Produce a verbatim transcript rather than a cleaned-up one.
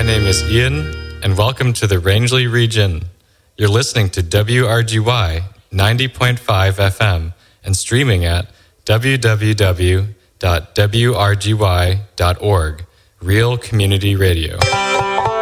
name is Ian, and welcome to the Rangeley region. You're listening to W R G Y ninety point five F M and streaming at w w w dot w r g y dot org, Real Community Radio.